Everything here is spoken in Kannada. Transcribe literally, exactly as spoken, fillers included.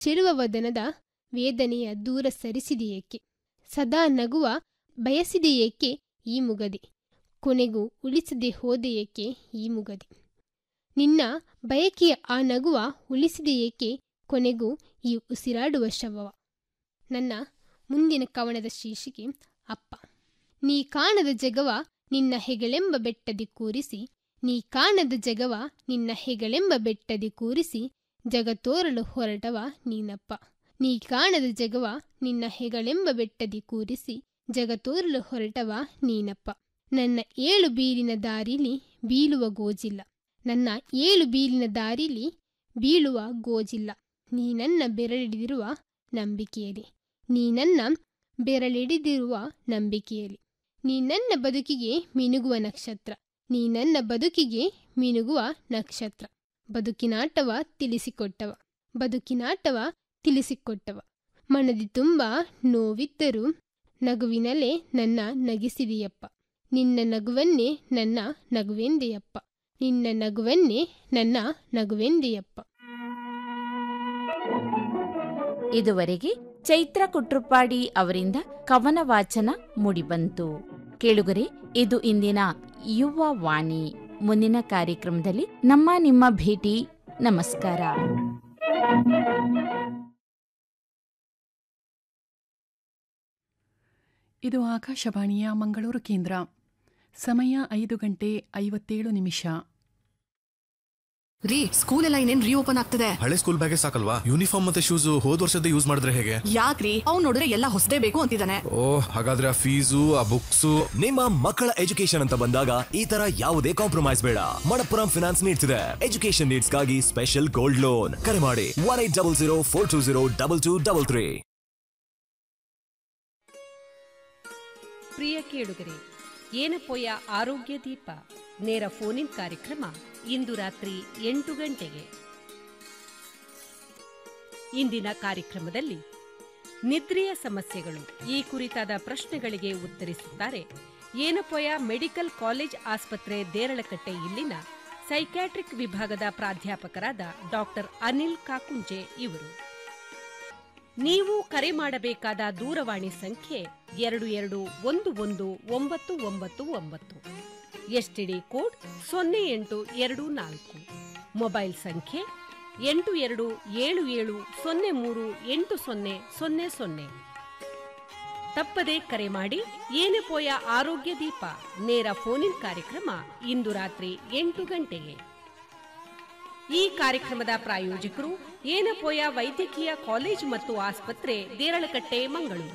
ಚೆಲುವ ವದನದ ವೇದನೆಯ ದೂರ ಸರಿಸಿದೆಯೇಕೆ? ಸದಾ ನಗುವ ಬಯಸಿದೆಯೇಕೆ ಈ ಮುಗದೆ? ಕೊನೆಗೂ ಉಳಿಸದೆ ಹೋದೆಯೇಕೆ ಈ ಮುಗದೆ? ನಿನ್ನ ಬಯಕೆಯ ಆ ನಗುವ ಉಳಿಸಿದೆಯೇಕೆ ಕೊನೆಗೂ ಈ ಉಸಿರಾಡುವ ಶವವ? ನನ್ನ ಮುಂದಿನ ಕವನದ ಶೀರ್ಷಿಕೆ ಅಪ್ಪ. ನೀ ಕಾಣದ ಜಗವ ನಿನ್ನ ಹೆಗಳೆಂಬ ಬೆಟ್ಟದಿ ಕೂರಿಸಿ, ನೀ ಕಾಣದ ಜಗವ ನಿನ್ನ ಹೆಗಳೆಂಬ ಬೆಟ್ಟದಿ ಕೂರಿಸಿ, ಜಗತೋರಲು ಹೊರಟವ ನೀನಪ್ಪ. ನೀ ಕಾಣದ ಜಗವ ನಿನ್ನ ಹೆಗಳೆಂಬ ಬೆಟ್ಟದಿ ಕೂರಿಸಿ, ಜಗತೋರಲು ಹೊರಟವ ನೀನಪ್ಪ. ನನ್ನ ಏಳು ಬೀಲಿನ ದಾರಿಲಿ ಬೀಳುವ ಗೋಜಿಲ್ಲ, ನನ್ನ ಏಳು ಬೀಲಿನ ದಾರಿಲಿ ಬೀಳುವ ಗೋಜಿಲ್ಲ. ನೀ ನನ್ನ ಬೆರಳಿಡಿದಿರುವ ನಂಬಿಕೆಯಲ್ಲಿ, ನೀ ನನ್ನ ಬೆರಳಿಡಿದಿರುವ ನಂಬಿಕೆಯಲ್ಲಿ. ನೀ ನನ್ನ ಬದುಕಿಗೆ ಮಿನುಗುವ ನಕ್ಷತ್ರ, ನೀ ನನ್ನ ಬದುಕಿಗೆ ಮಿನುಗುವ ನಕ್ಷತ್ರ. ಬದುಕಿನಾಟವ ತಿಳಿಸಿಕೊಟ್ಟವ, ಬದುಕಿನಾಟವ ತಿಳಿಸಿಕೊಟ್ಟವ. ಮನದಿ ತುಂಬ ನೋವಿದ್ದರೂ ನಗುವಿನಲ್ಲೇ ನನ್ನ ನಗಿಸಿದೆಯಪ್ಪ. ನಿನ್ನ ನಗುವನ್ನೇ ನನ್ನ ನಗುವೆಂದೆಯಪ್ಪ, ನಿನ್ನ ನಗುವನ್ನೇ ನನ್ನ ನಗುವೆಂದೆಯಪ್ಪ. ಇದುವರೆಗೆ ಚೈತ್ರ ಕುಟ್ರುಪಾಡಿ ಅವರಿಂದ ಕವನ ವಾಚನ ಮೂಡಿಬಂತು. ಕೇಳುಗರೆ, ಇದು ಇಂದಿನ ಯುವ ವಾಣಿ. ಮುಂದಿನ ಕಾರ್ಯಕ್ರಮದಲ್ಲಿ ನಮ್ಮ ನಿಮ್ಮ ಭೇಟಿ. ನಮಸ್ಕಾರ. ಇದು ಆಕಾಶವಾಣಿಯ ಮಂಗಳೂರು ಕೇಂದ್ರ. ಸಮಯ ಐದು ಗಂಟೆ ಐವತ್ತೇಳು ನಿಮಿಷ. ರೀ, ಸ್ಕೂಲ್ ಎಲ್ಲ ಇನ್ನೇನ್ ರೀಓಪನ್ ಆಗ್ತದೆ. ಹಳೆ ಸ್ಕೂಲ್ ಬ್ಯಾಗೇ ಸಾಕಲ್ವಾ? ಯೂನಿಫಾರ್ಮ್ ಮತ್ತೆ ಶೂಸ್ ಹೋದ್ ವರ್ಷದ ಯೂಸ್ ಮಾಡಿದ್ರೆ ಹೇಗೆ? ಯಾಕ್ರಿ, ಅವ್ನು ನೋಡಿದ್ರೆ ಎಲ್ಲ ಹೊಸದೇ ಬೇಕು ಅಂತಿದ್ದಾನೆ. ಓ, ಹಾಗಾದ್ರೆ ಆ ಫೀಸು ಆ ಬುಕ್ಸು. ನಿಮ್ಮ ಮಕ್ಕಳ ಎಜುಕೇಶನ್ ಅಂತ ಬಂದಾಗ ಈ ತರ ಯಾವುದೇ ಕಾಂಪ್ರಮೈಸ್ ಬೇಡ. ಮಣಪ್ಪುರಂ ಫಿನಾನ್ಸ್ ನೀಡ್ತಿದೆ ಎಜುಕೇಶನ್ ನೀಡ್ಸ್ ಗಾಗಿ ಸ್ಪೆಷಲ್ ಗೋಲ್ಡ್ ಲೋನ್. ಕರೆ ಮಾಡಿ one eight double zero four two zero double two double three. ಪ್ರಿಯ ಕೇಳುಗರೆ, ಏನಪ್ಪೊಯ್ಯ ಆರೋಗ್ಯ ದೀಪ ನೇರ ಫೋನಿನ್ ಕಾರ್ಯಕ್ರಮ ಇಂದು ರಾತ್ರಿ ಎಂಟು ಗಂಟೆಗೆ. ಇಂದಿನ ಕಾರ್ಯಕ್ರಮದಲ್ಲಿ ನಿದ್ರೆಯ ಸಮಸ್ಯೆಗಳು ಈ ಕುರಿತಾದ ಪ್ರಶ್ನೆಗಳಿಗೆ ಉತ್ತರಿಸುತ್ತಾರೆ ಏನಪ್ಪೊಯ್ಯ ಮೆಡಿಕಲ್ ಕಾಲೇಜ್ ಆಸ್ಪತ್ರೆ ದೇರಳಕಟ್ಟೆ ಇಲ್ಲಿನ ಸೈಕ್ಯಾಟ್ರಿಕ್ ವಿಭಾಗದ ಪ್ರಾಧ್ಯಾಪಕರಾದ ಡಾಕ್ಟರ್ ಅನಿಲ್ ಕಾಕುಂಜೆ ಇವರು. ನೀವು ಕರೆ ಮಾಡಬೇಕಾದ ದೂರವಾಣಿ ಸಂಖ್ಯೆ ಎರಡು ಎರಡು ಒಂದು ಒಂದು ಒಂಬತ್ತು ಒಂಬತ್ತು ಒಂಬತ್ತು, ಎಸ್ಟಿಡಿ ಕೋಡ್ ಸೊನ್ನೆ ಎಂಟು ಎರಡು ನಾಲ್ಕು, ಮೊಬೈಲ್ ಸಂಖ್ಯೆ ಎಂಟು ಎರಡು ಏಳು ಏಳು ಸೊನ್ನೆ ಮೂರು ಎಂಟು ಸೊನ್ನೆ ಸೊನ್ನೆ ಸೊನ್ನೆ. ತಪ್ಪದೇ ಕರೆ ಮಾಡಿ. ಏನಪ್ಪೊಯ್ಯ ಆರೋಗ್ಯ ದೀಪ ನೇರ ಫೋನಿನ್ ಕಾರ್ಯಕ್ರಮ ಇಂದು ರಾತ್ರಿ ಎಂಟು ಗಂಟೆಗೆ. ಈ ಕಾರ್ಯಕ್ರಮದ ಪ್ರಾಯೋಜಕರು ಏನಪ್ಪೊಯ್ಯ ವೈದ್ಯಕೀಯ ಕಾಲೇಜು ಮತ್ತು ಆಸ್ಪತ್ರೆ ದೇರಳಕಟ್ಟೆ, ಮಂಗಳೂರು.